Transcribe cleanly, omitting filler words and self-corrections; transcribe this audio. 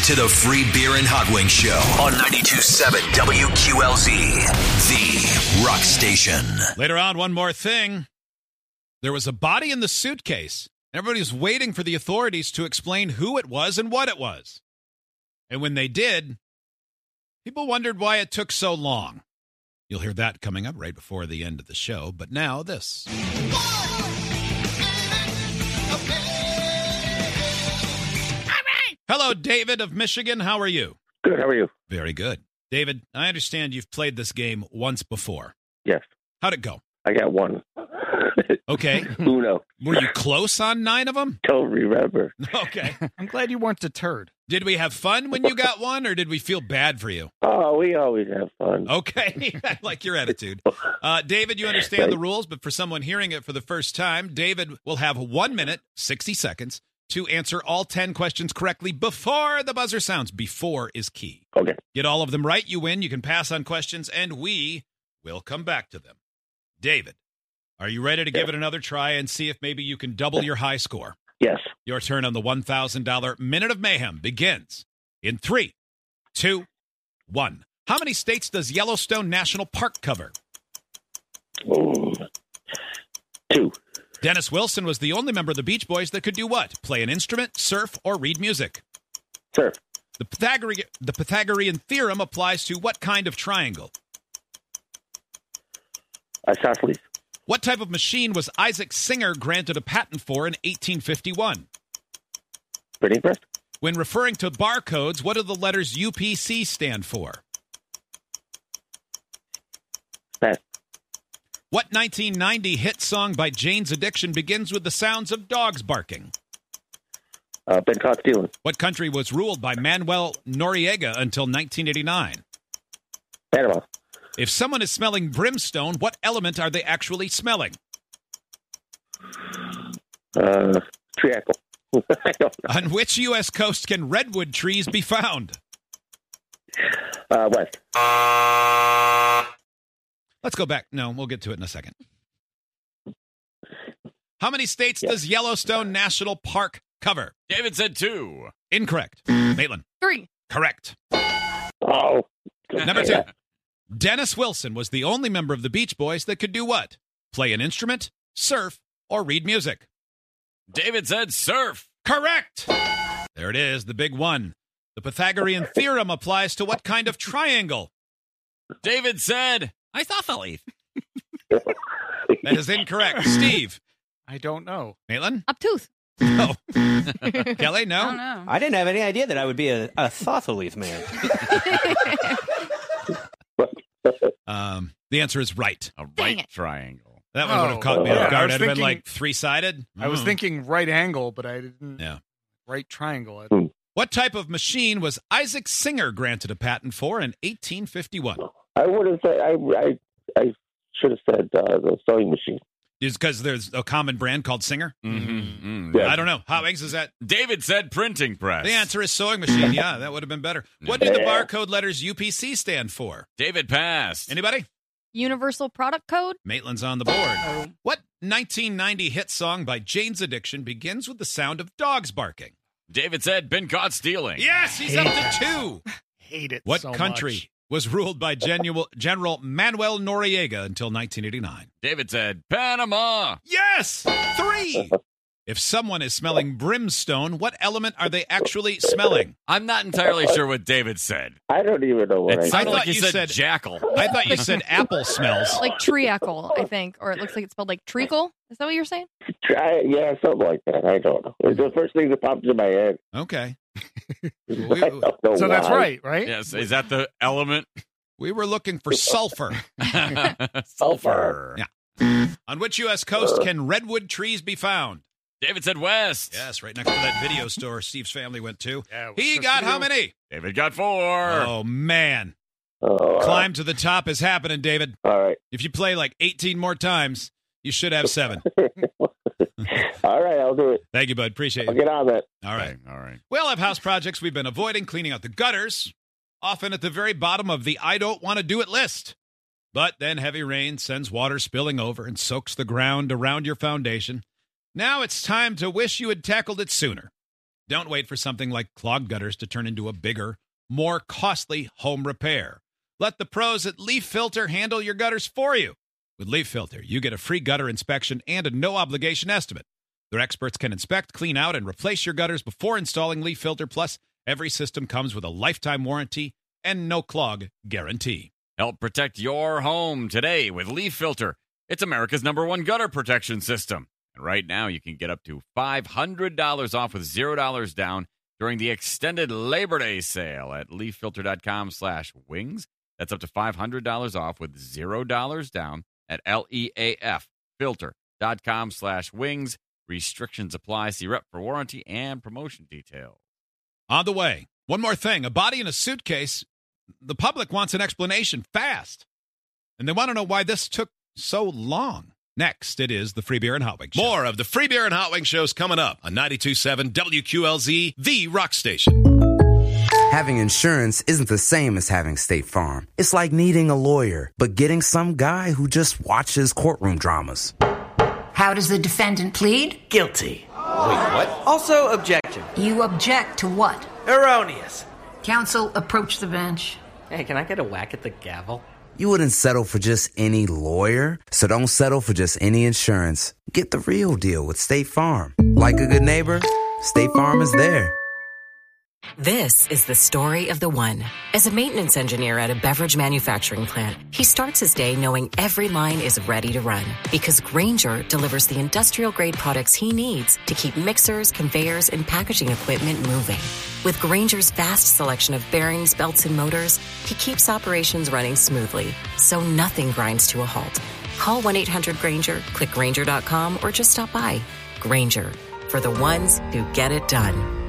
to the Free Beer and Hot Wings Show on 92.7 WQLZ, the rock station. Later on, one more thing. There was a body in the suitcase. Everybody was waiting for the authorities to explain who it was and what it was. And when they did, people wondered why it took so long. You'll hear that coming up right before the end of the show. But now this. Hello, David of Michigan. How are you? Good. How are you? Very good. David, I understand you've played this game once before. Yes. How'd it go? I got one. Okay. Uno. Were you close on 9 of them? Don't remember. Okay. I'm glad you weren't deterred. Did we have fun when you got one, or did we feel bad for you? Oh, we always have fun. Okay. I like your attitude. David, you understand the rules, but for someone hearing it for the first time, David will have 1 minute, 60 seconds to answer all 10 questions correctly before the buzzer sounds. Before is key. Okay. Get all of them right, you win. You can pass on questions, and we will come back to them. David, are you ready to give it another try and see if maybe you can double your high score? Yes. Your turn on the $1,000 Minute of Mayhem begins in 3, 2, 1. How many states does Yellowstone National Park cover? 2. Dennis Wilson was the only member of the Beach Boys that could do what? Play an instrument, surf, or read music? Surf. The Pythagorean theorem applies to what kind of triangle? Isosceles. What type of machine was Isaac Singer granted a patent for in 1851? Printing press. When referring to barcodes, what do the letters UPC stand for? Pass. What 1990 hit song by Jane's Addiction begins with the sounds of dogs barking? Ben caught stealing. What country was ruled by Manuel Noriega until 1989? Panama. If someone is smelling brimstone, what element are they actually smelling? Triacle. I don't know. On which U.S. coast can redwood trees be found? West. Let's go back. No, we'll get to it in a second. How many states does Yellowstone National Park cover? David said 2. Incorrect. Maitland. 3. Correct. Oh. Number 2. Dennis Wilson was the only member of the Beach Boys that could do what? Play an instrument, surf, or read music? David said surf. Correct. There it is, the big one. The Pythagorean theorem applies to what kind of triangle? David said isosceles. That is incorrect. Steve. I don't know. Maitland? Obtuse. No. Kelly, no? I don't know. I didn't have any idea that I would be a Thothales man. The answer is right. A Dang right it. triangle. That one would have caught me off yeah, guard. I was I'd have been thinking- like 3-sided. I was thinking right angle, but I didn't. Yeah. Right triangle. What type of machine was Isaac Singer granted a patent for in 1851? I would have said, I should have said the sewing machine. Is because there's a common brand called Singer? Mm-hmm. Yeah. I don't know. How eggs is that? David said printing press. The answer is sewing machine. Yeah, that would have been better. What do the barcode letters UPC stand for? David passed. Anybody? Universal product code. Maitland's on the board. What 1990 hit song by Jane's Addiction begins with the sound of dogs barking? David said been caught stealing. Yes, he's up to 2. Hate it. What so country much. was ruled by General Manuel Noriega until 1989? David said Panama. Yes! 3. If someone is smelling brimstone, what element are they actually smelling? I'm not entirely sure what David said. I don't even know what It I sounded thought like he you said said- jackal. I thought you said apple smells. Like treacle, I think. Or it looks like it's spelled like treacle. Is that what you're saying? Yeah, something like that. I don't know. It's the first thing that popped in my head. Okay. I don't know So that's why. right? Yes, is that the element? We were looking for sulfur. Sulfur. Yeah. On which U.S. coast can redwood trees be found? David said west. Yes, right next to that video store Steve's family went to. Yeah, He got how many? David got 4. Oh, man. Oh, Climb to the top is happening, David. all right. If you play like 18 more times, you should have 7. All right, I'll do it. Thank you, bud. Appreciate I'll it. get on that. All right. All right. We all have house projects we've been avoiding, cleaning out the gutters, often at the very bottom of the I don't want to do it list. But then heavy rain sends water spilling over and soaks the ground around your foundation. Now it's time to wish you had tackled it sooner. Don't wait for something like clogged gutters to turn into a bigger, more costly home repair. Let the pros at Leaf Filter handle your gutters for you. With Leaf Filter, you get a free gutter inspection and a no-obligation estimate. Their experts can inspect, clean out, and replace your gutters before installing Leaf Filter. Plus, every system comes with a lifetime warranty and no-clog guarantee. Help protect your home today with Leaf Filter. It's America's #1 gutter protection system. And right now, you can get up to $500 off with $0 down during the extended Labor Day sale at leaffilter.com/wings. That's up to $500 off with $0 down at leaffilter.com/wings. Restrictions apply. See rep for warranty and promotion details. On the way, one more thing. A body in a suitcase. The public wants an explanation fast. And they want to know why this took so long. Next, it is the Free Beer and Hot Wings Show. More of the Free Beer and Hot Wings shows coming up on 92.7 WQLZ, the rock station. Having insurance isn't the same as having State Farm. It's like needing a lawyer, but getting some guy who just watches courtroom dramas. How does the defendant plead? Guilty. Wait, what? Also, objection. You object to what? Erroneous. Counsel, approach the bench. Hey, can I get a whack at the gavel? You wouldn't settle for just any lawyer, so don't settle for just any insurance. Get the real deal with State Farm. Like a good neighbor, State Farm is there. This is the story of the one. As a maintenance engineer at a beverage manufacturing plant, he starts his day knowing every line is ready to run because Grainger delivers the industrial-grade products he needs to keep mixers, conveyors, and packaging equipment moving. With Grainger's vast selection of bearings, belts, and motors, he keeps operations running smoothly, so nothing grinds to a halt. Call 1-800-GRAINGER, click Grainger.com, or just stop by. Grainger, for the ones who get it done.